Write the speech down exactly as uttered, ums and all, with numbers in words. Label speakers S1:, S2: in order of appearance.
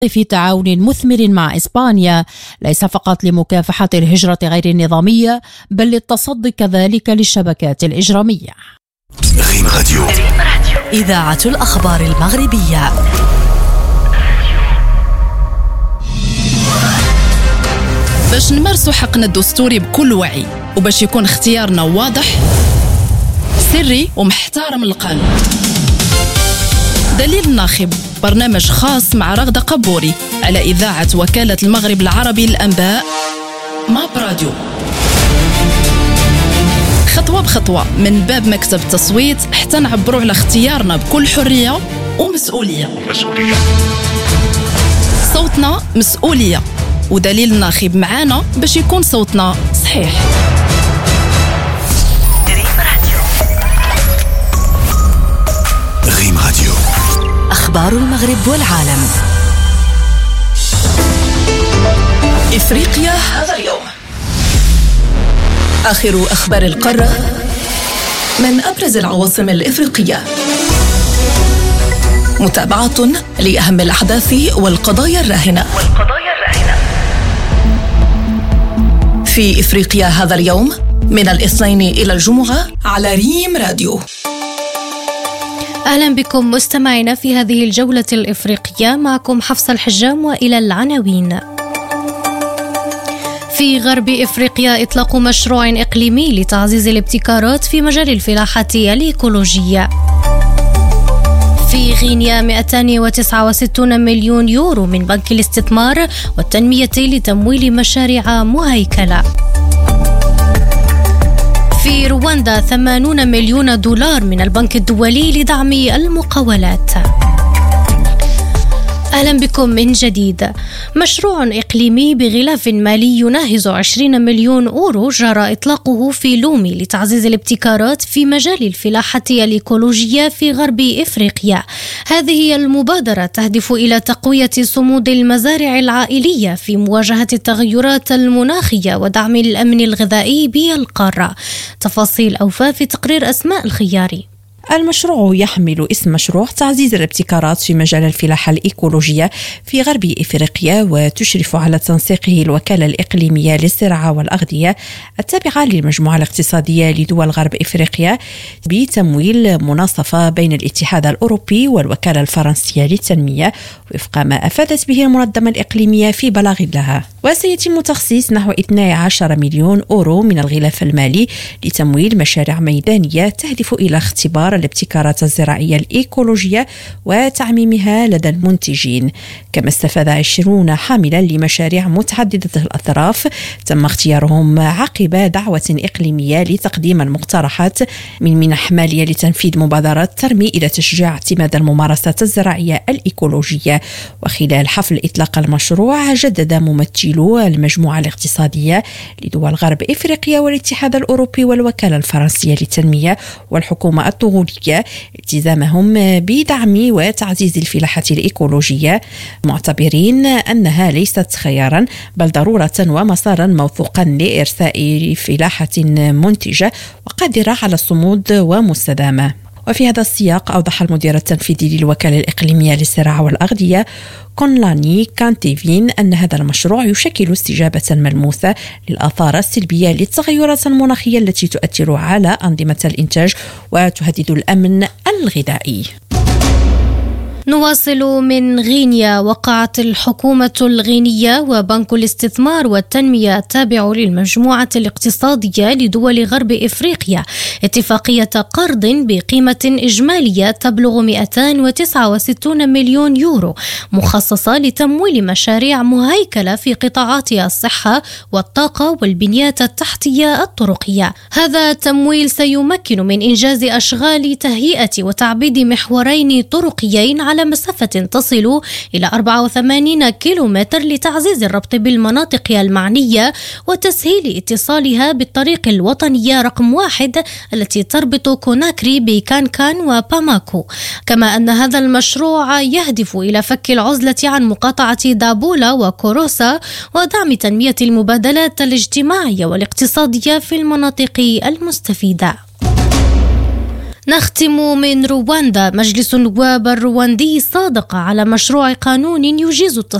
S1: في تعاون مثمر مع إسبانيا ليس فقط لمكافحة الهجرة غير النظامية بل للتصدي كذلك للشبكات الإجرامية.
S2: ريم راديو،
S3: إذاعة الأخبار المغربية.
S4: باش نمارسوا حقنا الدستوري بكل وعي وباش يكون اختيارنا واضح سري ومحترم القانون. دليل الناخب، برنامج خاص مع رغدة قبوري على إذاعة وكالة المغرب العربي للأنباء ماب راديو. خطوة بخطوة من باب مكتب التصويت حتى نعبروا على اختيارنا بكل حرية ومسؤولية. مسؤولية. صوتنا مسؤولية، ودليل الناخب معانا باش يكون صوتنا صحيح.
S2: ريم راديو،
S3: أخبار المغرب والعالم.
S4: إفريقيا هذا اليوم. آخر أخبار القارة من أبرز العواصم الإفريقية. متابعة لأهم الأحداث والقضايا الراهنة. والقضايا الراهنة في إفريقيا هذا اليوم من الاثنين إلى الجمعة على ريم راديو.
S5: أهلا بكم مستمعينا في هذه الجولة الإفريقية، معكم حفصة الحجام وإلى العناوين. في غرب إفريقيا إطلاق مشروع إقليمي لتعزيز الابتكارات في مجال الفلاحة الإيكولوجية. في غينيا مئتين وتسعة وستين مليون يورو من بنك الاستثمار والتنمية لتمويل مشاريع مهيكلة. في رواندا ثمانين مليون دولار من البنك الدولي لدعم المقاولات. أهلا بكم من جديد. مشروع إقليمي بغلاف مالي يناهز عشرين مليون أورو جرى إطلاقه في لومي لتعزيز الابتكارات في مجال الفلاحة الإيكولوجية في غرب إفريقيا. هذه المبادرة تهدف إلى تقوية صمود المزارع العائلية في مواجهة التغيرات المناخية ودعم الأمن الغذائي بالقارة. تفاصيل أوفى في تقرير أسماء الخياري.
S6: المشروع يحمل اسم مشروع تعزيز الابتكارات في مجال الفلاحة الإيكولوجية في غرب إفريقيا، وتشرف على تنسيقه الوكالة الإقليمية للزراعة والأغذية التابعة للمجموعة الاقتصادية لدول غرب إفريقيا بتمويل مناصفة بين الاتحاد الأوروبي والوكالة الفرنسية للتنمية وفق ما أفادت به المنظمة الإقليمية في بلاغ لها. وسيتم تخصيص نحو اثني عشر مليون أورو من الغلاف المالي لتمويل مشاريع ميدانية تهدف إلى اختبار الابتكارات الزراعية الإيكولوجية وتعميمها لدى المنتجين. كما استفاد عشرون حاملا لمشاريع متعددة الأطراف تم اختيارهم عقب دعوة إقليمية لتقديم المقترحات من منح مالية لتنفيذ مبادرات ترمي إلى تشجيع اعتماد الممارسات الزراعية الإيكولوجية. وخلال حفل إطلاق المشروع جدد ممثلو المجموعة الاقتصادية لدول غرب إفريقيا والاتحاد الأوروبي والوكالة الفرنسية للتنمية والحكومة الطغولية التزامهم بدعم وتعزيز الفلاحة الإيكولوجية، معتبرين أنها ليست خيارا بل ضرورة ومسارا موثوقا لإرساء فلاحة منتجة وقادرة على الصمود ومستدامة. وفي هذا السياق أوضح المدير التنفيذي للوكالة الإقليمية للزراعة والأغذية كونلاني كانتيفين أن هذا المشروع يشكل استجابة ملموسة للآثار السلبية للتغيرات المناخية التي تؤثر على أنظمة الإنتاج وتهدد الأمن الغذائي.
S5: نواصل من غينيا. وقعت الحكومة الغينية وبنك الاستثمار والتنمية التابع للمجموعة الاقتصادية لدول غرب إفريقيا اتفاقية قرض بقيمة إجمالية تبلغ مئتين وتسعة وستين مليون يورو مخصصة لتمويل مشاريع مهيكلة في قطاعات الصحة والطاقة والبنيات التحتية الطرقية. هذا التمويل سيمكن من إنجاز أشغال تهيئة وتعبيد محورين طرقيين على مسافة تصل إلى أربعة وثمانين كيلومتر لتعزيز الربط بالمناطق المعنية وتسهيل اتصالها بالطريق الوطنية رقم واحد التي تربط كوناكري بكانكان وباماكو. كما أن هذا المشروع يهدف إلى فك العزلة عن مقاطعة دابولا وكوروسا ودعم تنمية المبادلات الاجتماعية والاقتصادية في المناطق المستفيدة. نختم من رواندا. مجلس النواب الرواندي صادق على مشروع قانون يجيز التصرف